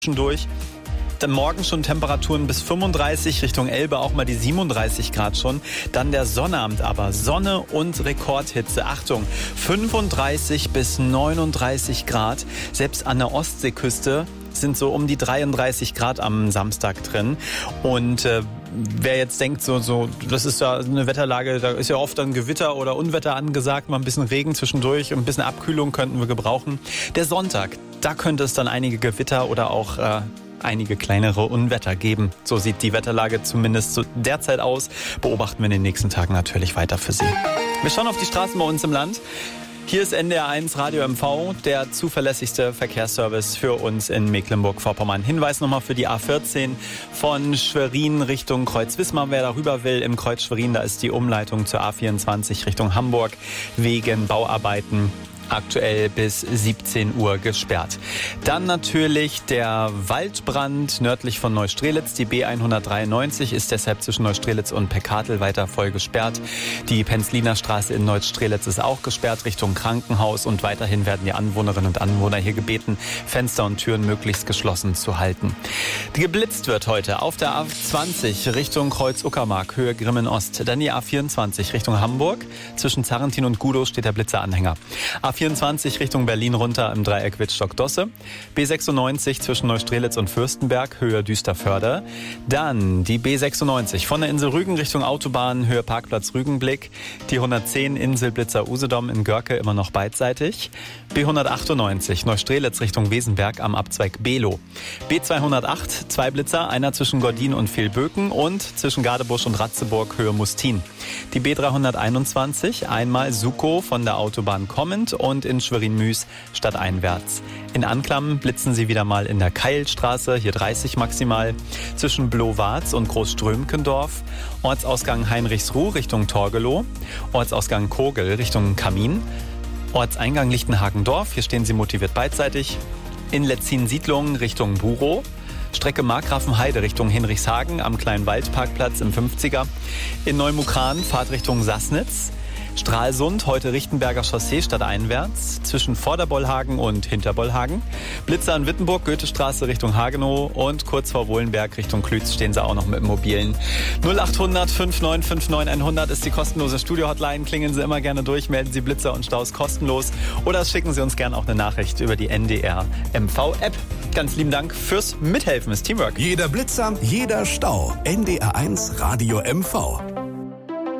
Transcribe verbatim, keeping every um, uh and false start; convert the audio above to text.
durch. Dann morgen schon Temperaturen bis fünfunddreißig, Richtung Elbe auch mal die siebenunddreißig Grad schon. Dann der Sonnabend aber, Sonne und Rekordhitze. Achtung, fünfunddreißig bis neununddreißig Grad. Selbst an der Ostseeküste sind so um die dreiunddreißig Grad am Samstag drin. Und äh, wer jetzt denkt, so, so, das ist ja eine Wetterlage, da ist ja oft dann Gewitter oder Unwetter angesagt, mal ein bisschen Regen zwischendurch und ein bisschen Abkühlung könnten wir gebrauchen. Der Sonntag, da könnte es dann einige Gewitter oder auch äh, einige kleinere Unwetter geben. So sieht die Wetterlage zumindest zu derzeit aus. Beobachten wir in den nächsten Tagen natürlich weiter für Sie. Wir schauen auf die Straßen bei uns im Land. Hier ist N D R eins Radio M V, der zuverlässigste Verkehrsservice für uns in Mecklenburg-Vorpommern. Hinweis nochmal für die A vierzehn von Schwerin Richtung Kreuz-Wismar. Wer darüber will, im Kreuz Schwerin, da ist die Umleitung zur A vierundzwanzig Richtung Hamburg wegen Bauarbeiten aktuell bis siebzehn Uhr gesperrt. Dann natürlich der Waldbrand nördlich von Neustrelitz. Die B hundertdreiundneunzig ist deshalb zwischen Neustrelitz und Peckartel weiter voll gesperrt. Die Penzliner Straße in Neustrelitz ist auch gesperrt Richtung Krankenhaus und weiterhin werden die Anwohnerinnen und Anwohner hier gebeten, Fenster und Türen möglichst geschlossen zu halten. Geblitzt wird heute auf der A zwanzig Richtung Kreuz-Uckermark, Höhe Grimmen-Ost. Dann die A vierundzwanzig Richtung Hamburg. Zwischen Zarrentin und Gudow steht der Blitzeranhänger. A vierundzwanzig Richtung Berlin runter im Dreieck Wittstock-Dosse. B sechsundneunzig zwischen Neustrelitz und Fürstenberg, Höhe Düsterförde. Dann die B sechsundneunzig von der Insel Rügen Richtung Autobahn, Höhe Parkplatz Rügenblick. Die hundertzehn Inselblitzer Usedom in Görke immer noch beidseitig. B hundertachtundneunzig Neustrelitz Richtung Wesenberg am Abzweig Below. B zweihundertacht, zwei Blitzer, einer zwischen Gordin und Vilböken und zwischen Gadebusch und Ratzeburg, Höhe Mustin. Die B dreihunderteinundzwanzig, einmal Sukow von der Autobahn kommend und in Schwerin-Müs stadteinwärts. In Anklam blitzen sie wieder mal in der Keilstraße, hier dreißig maximal, zwischen Blowarz und Großströmkendorf, Ortsausgang Heinrichsruh Richtung Torgelow, Ortsausgang Kogel Richtung Kamin, Ortseingang Lichtenhagendorf, hier stehen sie motiviert beidseitig, in Letzin-Siedlungen Richtung Burow, Strecke Markgrafenheide Richtung Hinrichshagen am kleinen Waldparkplatz im fünfziger, in Neumukran Fahrt Richtung Sassnitz, Stralsund, heute Richtenberger Chaussee stadteinwärts, zwischen Vorderbollhagen und Hinterbollhagen. Blitzer in Wittenburg, Goethestraße Richtung Hagenow und kurz vor Wohlenberg Richtung Klütz stehen sie auch noch mit dem Mobilen. null achthundert fünfundneunzig neunundfünfzig hundert ist die kostenlose Studio-Hotline. Klingeln Sie immer gerne durch, melden Sie Blitzer und Staus kostenlos oder schicken Sie uns gerne auch eine Nachricht über die N D R M V-App. Ganz lieben Dank fürs Mithelfen, ist Teamwork. Jeder Blitzer, jeder Stau. N D R eins Radio M V.